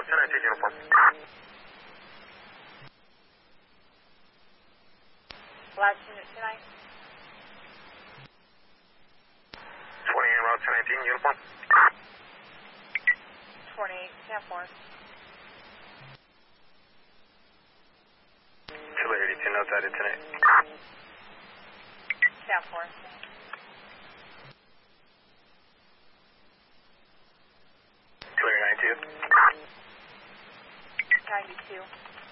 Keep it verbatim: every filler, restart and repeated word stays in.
ten nineteen uniform. Last unit tonight. twenty-eight route ten nineteen uniform. twenty-eight, ten four. Chiller eighty-two notes added tonight. ten four. Chiller ninety-two. ninety-two.